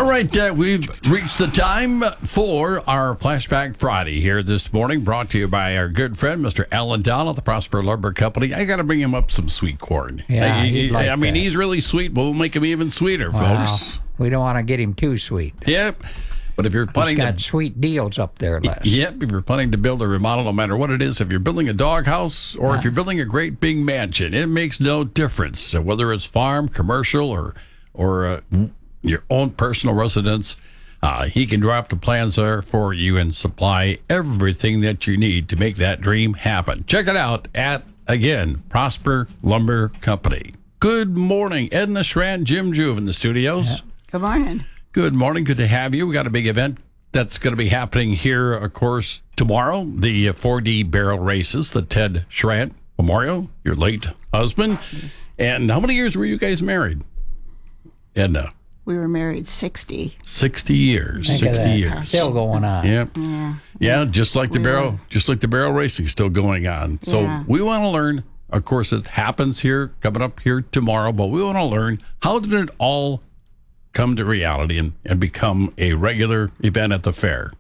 All right, we've reached the time for our Flashback Friday here this morning, brought to you by our good friend, Mr. Alan Down of the Prosper Lumber Company. I got to bring him up some sweet corn. Yeah, I mean, he's really sweet, but we'll make him even sweeter, folks. We don't want to get him too sweet. Yep. But if you're planning He's got sweet deals up there, Les. Yep, if you're planning to build a remodel, no matter what it is, if you're building a doghouse or if you're building a great big mansion, it makes no difference. So whether it's farm, commercial, or your own personal residence, he can draw up the plans there for you and supply everything that you need to make that dream happen. Check it out at, again, Prosper Lumber Company. Good morning, Edna Schran, Jim Juve in the studios. Yeah. Good morning. Good morning. Good to have you. We got a big event that's going to be happening here, of course, tomorrow. The 4D barrel races, the Ted Schrant Memorial, your late husband. And how many years were you guys married? Edna? We were married 60. 60 years. Think 60 years. Still going on. Yep. Yeah, just like the barrel racing still going on. So we want to learn, of course, it happens here, coming up here tomorrow, but we want to learn, how did it all come to reality and become a regular event at the fair?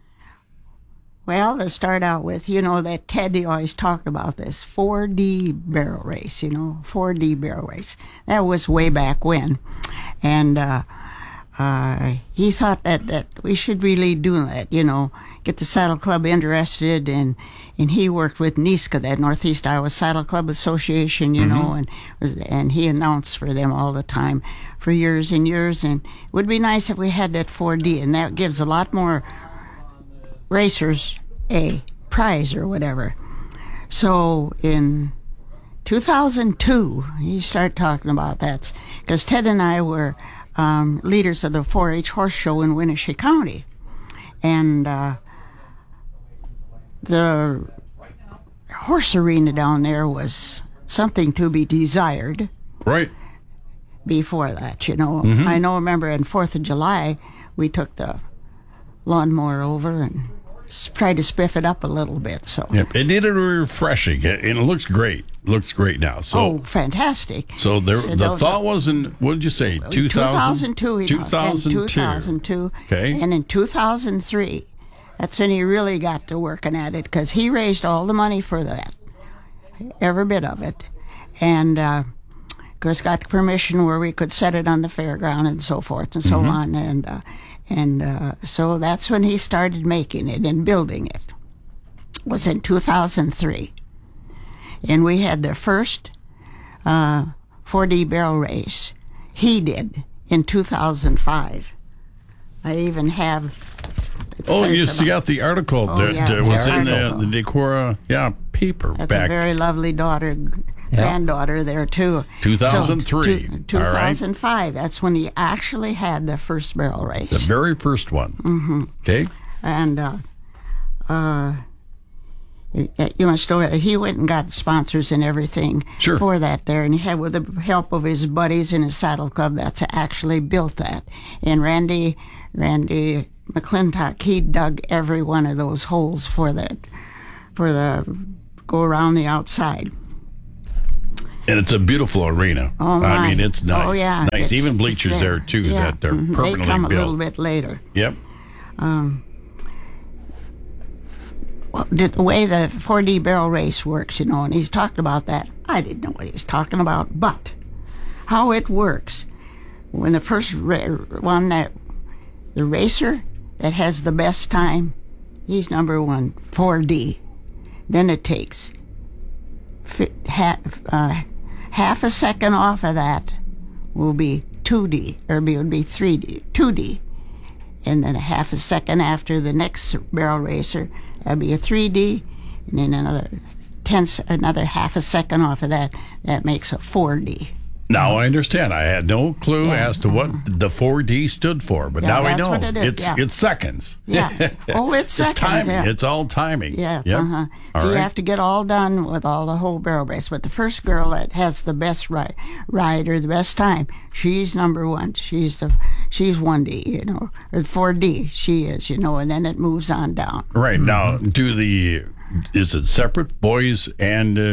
Well, to start out with, that Teddy always talked about this 4D barrel race, 4D barrel race. That was way back when. And he thought that we should really do that, get the Saddle Club interested. And he worked with NISCA, that Northeast Iowa Saddle Club Association, and he announced for them all the time for years and years. And it would be nice if we had that 4D, and that gives a lot more racers a prize or whatever. So in 2002, he started talking about that, because Ted and I were leaders of the 4-H horse show in Winnebago County. And the horse arena down there was something to be desired. Right. Before that, I remember on 4th of July, we took the lawnmower over and tried to spiff it up a little bit. So yep. It needed refreshing, and it looks great. Looks great now. So fantastic. So the thought was in, what did you say, 2002? 2002. 2002. Okay. And in 2003, that's when he really got to working at it, because he raised all the money for that, every bit of it. And of course, got permission where we could set it on the fairground and so forth and so on. And so that's when he started making it and building it. It was in 2003. And we had the first 4D barrel race. He did in 2005. I even have... you got the article that was in the Decorah paper. That's back. A very lovely granddaughter there, too. 2003. So, 2005, that's when he actually had the first barrel race. The very first one. Mm-hmm. Okay. And you must know that he went and got sponsors and everything for that there. And he had, with the help of his buddies in his saddle club, that's actually built that. And Randy McClintock, he dug every one of those holes for the go around the outside. And it's a beautiful arena. Oh, my. I mean, it's nice. Oh, yeah. Nice. Even bleachers there, too, that are permanently built. They come a little bit later. Yep. The way the 4D barrel race works, and he's talked about that. I didn't know what he was talking about, but how it works. When the first one, the racer that has the best time, he's number one, 4D. Then it takes half a second off of that will be 2D, or it would be 3D, 2D. And then a half a second after the next barrel racer, that'd be a 3D, and then another half a second off of that, that makes a 4D. Now I understand. I had no clue as to what the 4D stood for, but now I know. What it is. It's seconds. Yeah. Oh, it's seconds. Timing. Yeah. It's all timing. Yeah. Yep. So you have to get all done with all the whole barrel race. But the first girl that has the best ride or the best time, she's number one. She's 1D, or 4D. She is, and then it moves on down. Right. Now, is it separate, boys and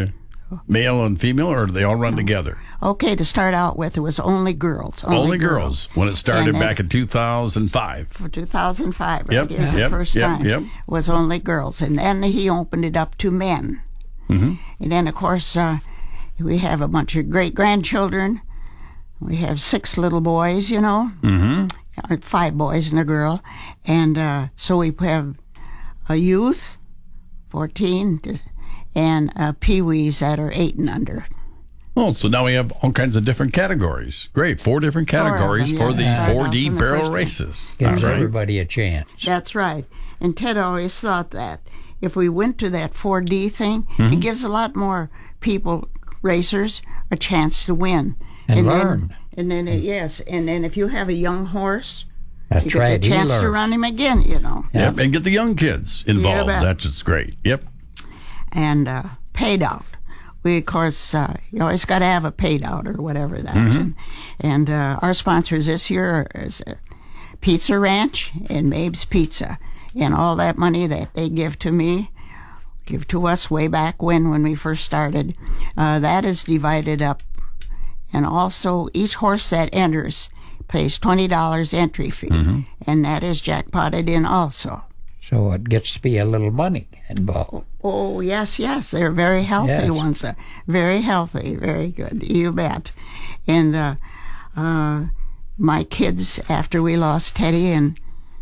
Male and female, or do they all run together? Okay, to start out with, it was only girls. Only girls. When it started And then- back in 2005. For 2005, right? Yep, It was the yep, first yep, time. yep. Was only girls. And then he opened it up to men. Mm-hmm. And then, of course, we have a bunch of great-grandchildren. We have 6 little boys, you know. Mm-hmm. 5 boys and a girl. And so we have a youth, 14, and peewees that are 8 and under. Oh, so now we have all kinds of different categories. Great. 4 different categories them, for yeah. the Start off 4D from the barrel first one. races. Gives All right. everybody a chance. That's right. And Ted always thought that if we went to that 4D thing, it gives a lot more people, racers, a chance to win. And then, learn. And then, yes. And then if you have a young horse, That's you get right. the He chance to learns. run him again, you know. Yep. And get the young kids involved. bet. That's just great. Yep. And paid out. We, of course, you always got to have a paid out or whatever that. And our sponsors this year is Pizza Ranch and Mabe's Pizza. And all that money that they give to me, give to us way back when we first started, that is divided up. And also, each horse that enters pays $20 entry fee. And that is jackpotted in also. So it gets to be a little money involved. Oh, yes, yes. They're very healthy Yes. ones. Very healthy. Very good. You bet. And my kids, after we lost Teddy in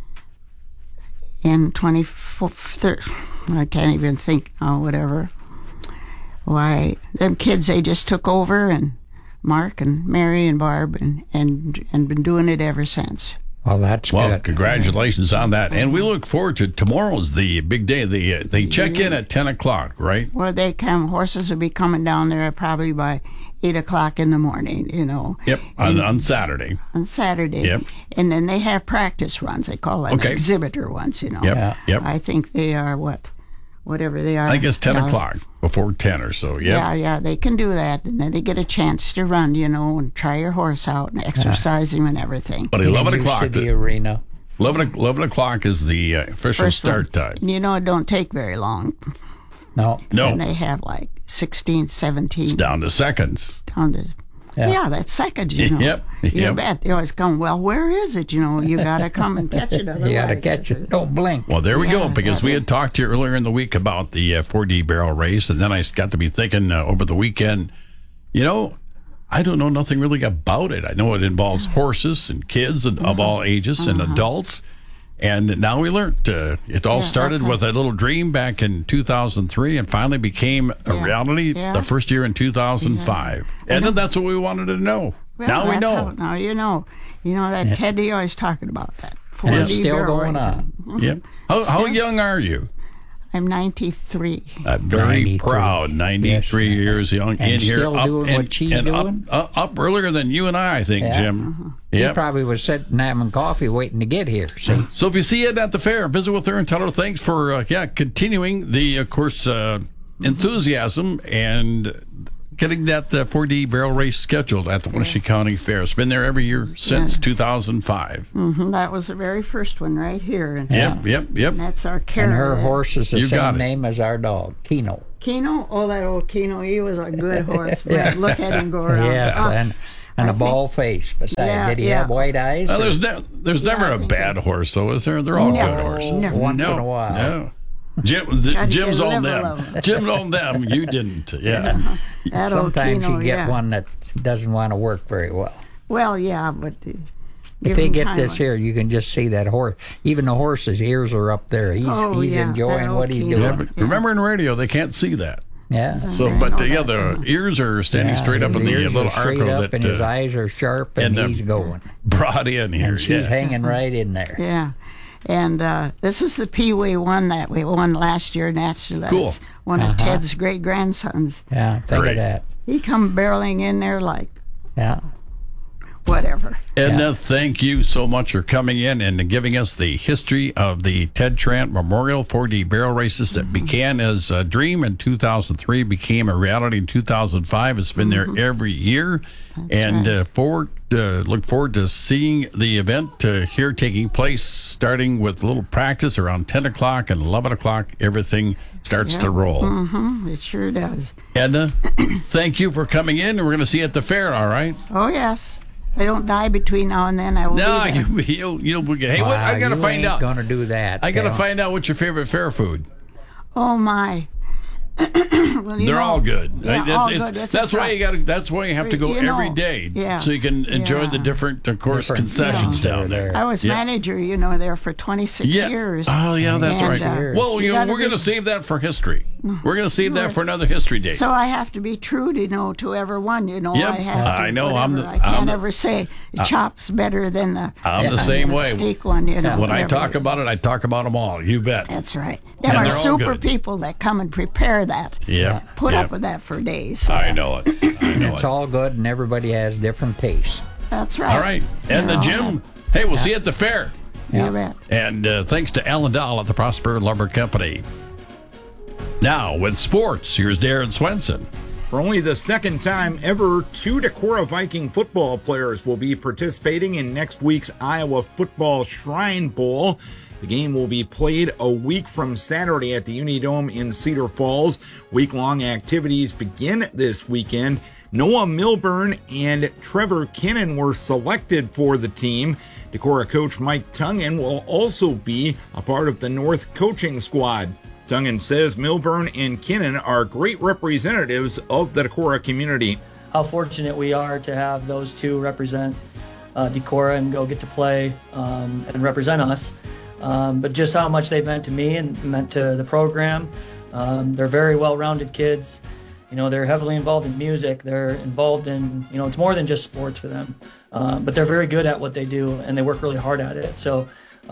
24, I can't even think now, whatever. Why, them kids, they just took over, and Mark and Mary and Barb, and been doing it ever since. Well, that's Well, good. congratulations on that. And we look forward to tomorrow's the big day. They check in at 10 o'clock, right? Well, they come, horses will be coming down there probably by 8 o'clock in the morning, you know. Yep, on Saturday. On Saturday. Yep. And then they have practice runs. They call them Okay. exhibitor ones, you know. Yep, Yeah. yep. I think they are whatever they are. I guess 10 Yeah. o'clock, before 10 or so. Yep. Yeah, they can do that. And then they get a chance to run, you know, and try your horse out and exercise him and everything. But 11 Used to o'clock, the arena. 11 o'clock is the official First start one. time. And you know, it don't take very long. No. No, And they have like 16, 17 down to seconds. down to... Yeah. Yeah, that's seconds, you know. Yep, You yep. bet. They always come, well, where is it? You know, you got to come and catch it. You got to otherwise catch it. Don't blink. Well, there we go, Yeah, because we had talked to you earlier in the week about the 4D barrel race, and then I got to be thinking over the weekend, you know, I don't know nothing really about it. I know it involves horses and kids and of all ages and adults. And now we learned it all Yeah, started that's with a little dream back in 2003 and finally became a Yeah, reality yeah. the first year in 2005. And then that's what we wanted to know. Well, now we that's know. how- now you know. You know that Teddy always talking about that. 4D It's still barrel going racing. on. Yep. How young are you? I'm 93. I'm very 93. proud. 93 Yes. years young And in here. still doing what she's doing? Up earlier than you and I think, Yeah. Jim. He Yep. probably was sitting having coffee waiting to get here. See? So if you see it at the fair, visit with her and tell her thanks for continuing the, of course, enthusiasm and getting that 4D barrel race scheduled at the Wenatchee County Fair. It's been there every year since 2005. That was the very first one right here. And Yep. that's our And Carol. her horse is the You got same it. name as our dog, Keno. Keno? Oh, that old Keno. He was a good horse. Man. Look at him go around. Yes, Oh, and a bald face. Besides, Yeah, did he yeah. have white eyes? Well, or- there's never I a think bad horse, though, is there? They're all No, good horses. never. Once in a while. No. Jim's get on liver them. love. Jim on them. You didn't. Yeah. that old Sometimes Keno, you get yeah. one that doesn't want to work very well. Well, yeah, but If they get this here, you can just see that horse. Even the horse's ears are up there. He's Oh, yeah, that enjoying old what he's Keno. doing. Yeah, but remember in radio they can't see that. Yeah. So, I but know yeah, that. the ears are standing straight up his in the ears little are straight arco up that and his eyes are sharp, and and, he's going. brought in here. And she's yeah. hanging right in there. Yeah. And this is the Pee-wee one that we won last year, and that's Cool. one of Ted's great-grandsons. Yeah, think Great. of that. He come barreling in there like, Yeah. well, whatever. Edna, thank you so much for coming in and giving us the history of the Ted Trant Memorial 4D barrel races that began as a dream in 2003, became a reality in 2005. It's been there every year. And look forward to seeing the event here taking place, starting with a little practice around 10 o'clock and 11 o'clock. Everything starts to roll. It sure does. Edna, thank you for coming in, and we're going to see you at the fair, all right? Oh, yes. If I don't die between now and then, I will be there. You'll hey, what, I got to find out. Going to do that. I got to find out what's your favorite fair food. Oh, my. Well, They're all good. Yeah, all good. That's why you got. That's why you have to go every day, so you can enjoy the different, of course, concessions down there. I was manager, there for 26 years. Oh, yeah, that's right. Well, we're going to save that for history. We're going to save that for another history day. So I have to be true to everyone. Yep. I know. I can't ever say chop's better than the. I'm the same way. Steak one. When I talk about it, I talk about them all. You bet. That's right. There are super people that come and prepare that. Yeah. Put up with that for days. I know it. It's all good, and everybody has different tastes. That's right. All right. And the Jim, hey, we'll see you at the fair. You bet. And thanks to Alan Dahl at the Prosper Lumber Company. Now, with sports, here's Darren Swenson. For only the second time ever, 2 Decorah Viking football players will be participating in next week's Iowa Football Shrine Bowl. The game will be played a week from Saturday at the Unidome in Cedar Falls. Week-long activities begin this weekend. Noah Milburn and Trevor Kinnan were selected for the team. Decorah coach Mike Tungan will also be a part of the North coaching squad. Tungan says Milburn and Kinnan are great representatives of the Decorah community. How fortunate we are to have those two represent Decorah and go get to play and represent us. But just how much they've meant to me and meant to the program. They're very well-rounded kids. They're heavily involved in music. They're involved in, it's more than just sports for them. But they're very good at what they do, and they work really hard at it. So,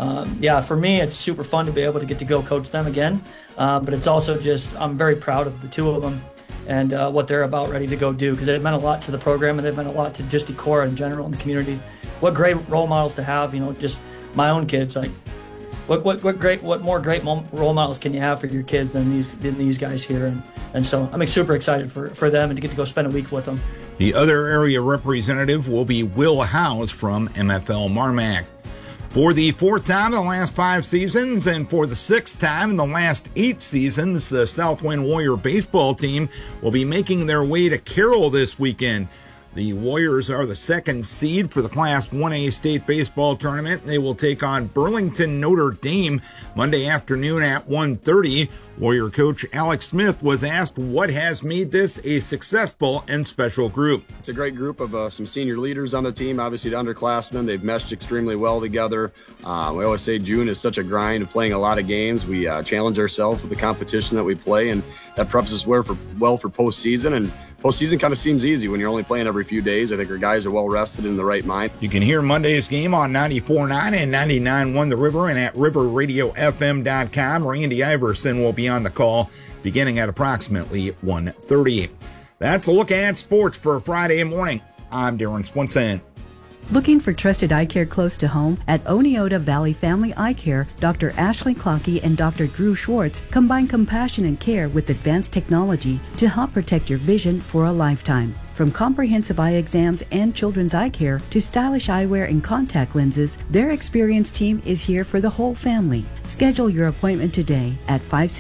for me, it's super fun to be able to get to go coach them again. But it's also I'm very proud of the two of them and what they're about ready to go do, because they've meant a lot to the program, and they've meant a lot to just Decorah in general in the community. What great role models to have, just my own kids, like, What more great role models can you have for your kids than these guys here? And so I'm super excited for them and to get to go spend a week with them. The other area representative will be Will Howes from MFL Marmac. For the 4th time in the last 5 seasons and for the 6th time in the last 8 seasons, the Southwind Warrior baseball team will be making their way to Carroll this weekend. The Warriors are the 2nd seed for the Class 1A state baseball tournament. They will take on Burlington Notre Dame Monday afternoon at 1:30. Warrior coach Alex Smith was asked what has made this a successful and special group. It's a great group of some senior leaders on the team, obviously the underclassmen. They've meshed extremely well together. We always say June is such a grind of playing a lot of games. We challenge ourselves with the competition that we play, and that preps us well for postseason. And postseason kind of seems easy when you're only playing every few days. I think our guys are well rested in the right mind. You can hear Monday's game on 94.9 and 99.1 The River and at riverradiofm.com. Randy Iverson will be on the call beginning at approximately 1:30. That's a look at sports for Friday morning. I'm Darren Swenson. Looking for trusted eye care close to home? At Oneota Valley Family Eye Care, Dr. Ashley Clockey and Dr. Drew Schwartz combine compassion and care with advanced technology to help protect your vision for a lifetime. From comprehensive eye exams and children's eye care to stylish eyewear and contact lenses, their experienced team is here for the whole family. Schedule your appointment today at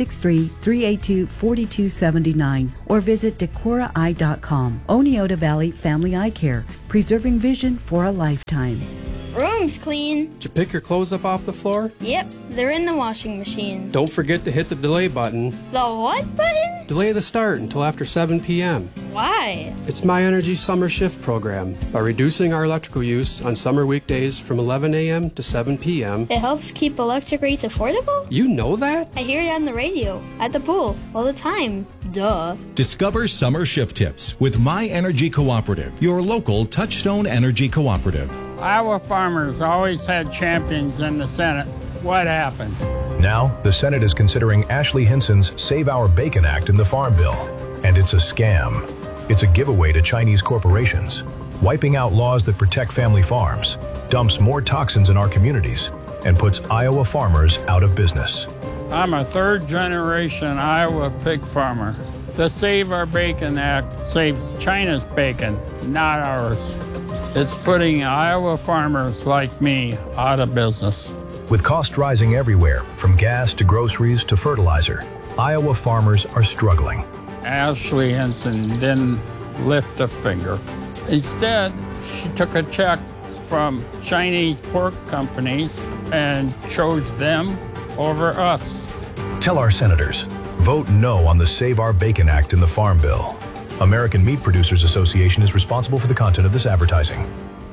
563-382-4279 or visit DecoraEye.com. Oneota Valley Family Eye Care, preserving vision for a lifetime. Room's clean. Did you pick your clothes up off the floor? Yep, they're in the washing machine. Don't forget to hit the delay button. The what button? Delay the start until after 7 p.m. Why? It's My Energy Summer Shift program. By reducing our electrical use on summer weekdays from 11 a.m. to 7 p.m. It helps keep electric rates affordable? You know that? I hear it on the radio, at the pool, all the time. Duh. Discover summer shift tips with My Energy Cooperative, your local Touchstone Energy Cooperative. Iowa farmers always had champions in the Senate. What happened? Now, the Senate is considering Ashley Hinson's Save Our Bacon Act in the Farm Bill. And it's a scam. It's a giveaway to Chinese corporations. wiping out laws that protect family farms, dumps more toxins in our communities, and puts Iowa farmers out of business. I'm a third-generation Iowa pig farmer. The Save Our Bacon Act saves China's bacon, not ours. It's putting Iowa farmers like me out of business. With costs rising everywhere, from gas to groceries to fertilizer, Iowa farmers are struggling. Ashley Hinson didn't lift a finger. Instead, she took a check from Chinese pork companies and chose them over us. Tell our senators, vote no on the Save Our Bacon Act in the Farm Bill. American Meat Producers Association is responsible for the content of this advertising.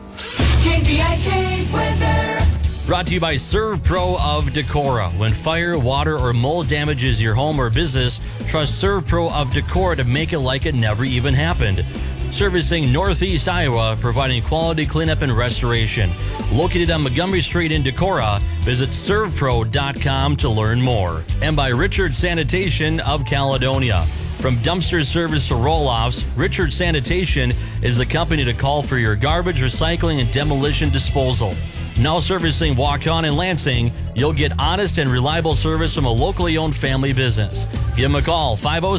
KVIK weather. Brought to you by ServPro of Decorah. When fire, water, or mold damages your home or business, trust ServPro of Decorah to make it like it never even happened. Servicing Northeast Iowa, providing quality cleanup and restoration. Located on Montgomery Street in Decorah, visit servpro.com to learn more. And by Richard Sanitation of Caledonia. From dumpster service to roll-offs, Richard Sanitation is the company to call for your garbage, recycling, and demolition disposal. Now servicing Waukon and Lansing, you'll get honest and reliable service from a locally owned family business. Give them a call,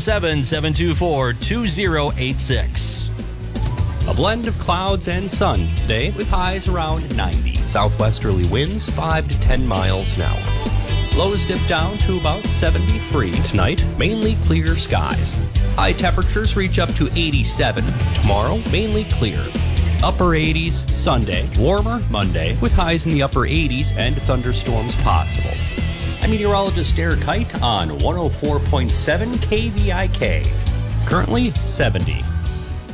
507-724-2086. A blend of clouds and sun today with highs around 90. Southwesterly winds 5 to 10 miles an hour. Lows dip down to about 73 tonight, mainly clear skies. High temperatures reach up to 87. Tomorrow, mainly clear. Upper 80s Sunday, warmer Monday with highs in the upper 80s and thunderstorms possible. I'm meteorologist Derek Kite on 104.7 KVIK. Currently 70.